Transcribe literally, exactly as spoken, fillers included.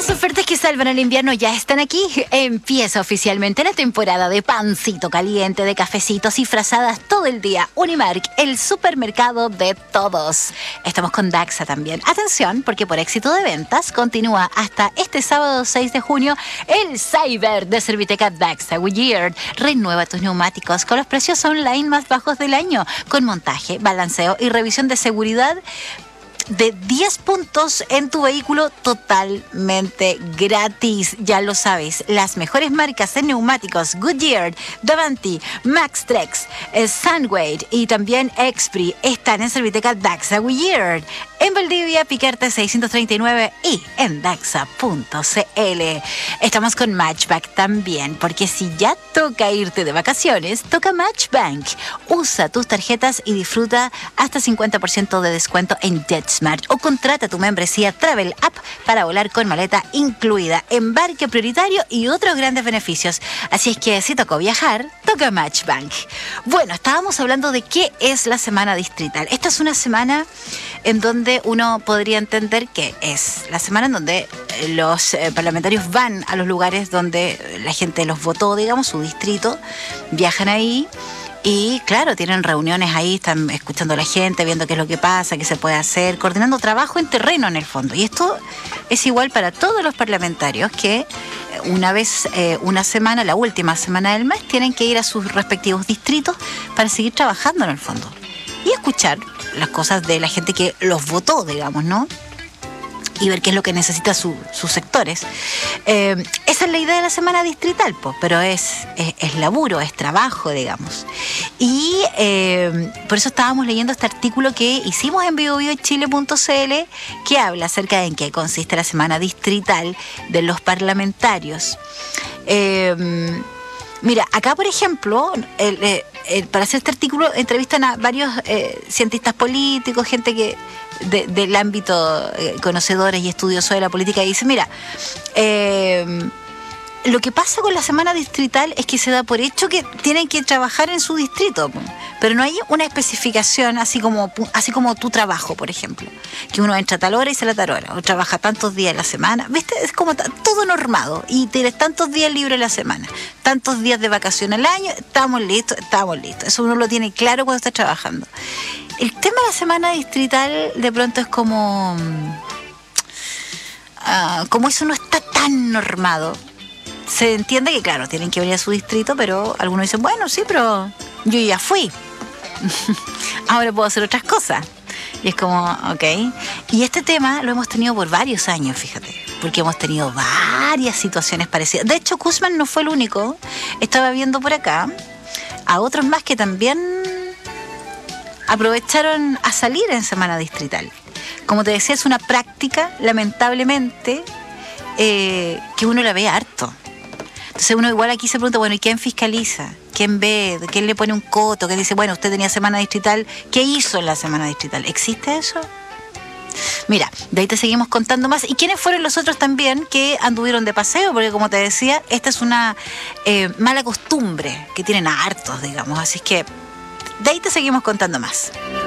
Las ofertas que salvan el invierno ya están aquí. Empieza oficialmente la temporada de pancito caliente, de cafecitos y frazadas todo el día. Unimark, el supermercado de todos. Estamos con Daxa también. Atención, porque por éxito de ventas continúa hasta este sábado seis de junio el Cyber de Serviteca Daxa Goodyear. Renueva tus neumáticos con los precios online más bajos del año, con montaje, balanceo y revisión de seguridad de diez puntos en tu vehículo totalmente gratis. Ya lo sabes, las mejores marcas en neumáticos: Goodyear, Davanti, Maxtrex, eh, Sunwade y también Expri están en Serviteca Daxa Goodyear, en Valdivia, Picarte seiscientos treinta y nueve y en daxa punto c l. Estamos con Matchbank también, porque si ya toca irte de vacaciones, toca Matchbank. Usa tus tarjetas y disfruta hasta cincuenta por ciento de descuento en JetSmart, o contrata tu membresía Travel App para volar con maleta incluida, embarque prioritario y otros grandes beneficios. Así es que si tocó viajar, toca Matchbank. Bueno, estábamos hablando de qué es la semana distrital. Esta es una semana en donde uno podría entender que es la semana en donde los eh, parlamentarios van a los lugares donde la gente los votó, digamos, su distrito, viajan ahí. Y claro, tienen reuniones ahí, están escuchando a la gente, viendo qué es lo que pasa, qué se puede hacer, coordinando trabajo en terreno en el fondo. Y esto es igual para todos los parlamentarios, que una vez, eh, una semana, la última semana del mes, tienen que ir a sus respectivos distritos para seguir trabajando en el fondo. Y escuchar las cosas de la gente que los votó, digamos, ¿no? Y ver qué es lo que necesita su, sus sectores. Eh, esa es la idea de la semana distrital, pues, pero es, es, es laburo, es trabajo, digamos. Y eh, por eso estábamos leyendo este artículo que hicimos en bio bio chile punto c l, que habla acerca de en qué consiste la semana distrital de los parlamentarios. Eh, mira, acá, por ejemplo, el, el, el, para hacer este artículo entrevistan a varios eh, cientistas políticos, gente que De, del ámbito, eh, conocedores y estudiosos de la política, y dice, mira, eh, lo que pasa con la semana distrital es que se da por hecho que tienen que trabajar en su distrito, pero no hay una especificación así como, así como tu trabajo, por ejemplo, que uno entra a tal hora y sale a tal hora, o trabaja tantos días a la semana, ¿viste? Es como todo normado, y tienes tantos días libres a la semana, tantos días de vacaciones al año, estamos listos, estamos listos. Eso uno lo tiene claro cuando está trabajando. El tema de la semana distrital de pronto es como, uh, como eso no está tan normado. Se entiende que, claro, tienen que venir a su distrito, pero algunos dicen, bueno, sí, pero yo ya fui. Ahora puedo hacer otras cosas. Y es como, ok. Y este tema lo hemos tenido por varios años, fíjate, porque hemos tenido varias situaciones parecidas. De hecho, Guzmán no fue el único. Estaba viendo por acá a otros más que también aprovecharon a salir en semana distrital. Como te decía, es una práctica, lamentablemente, eh, que uno la ve harto. Entonces uno igual aquí se pregunta, bueno, ¿y quién fiscaliza? ¿Quién ve? ¿Quién le pone un coto? ¿Quién dice, bueno, usted tenía semana distrital? ¿Qué hizo en la semana distrital? ¿Existe eso? Mira, de ahí te seguimos contando más. ¿Y quiénes fueron los otros también que anduvieron de paseo? Porque como te decía, esta es una eh, mala costumbre que tienen a hartos, digamos. Así es que de ahí te seguimos contando más.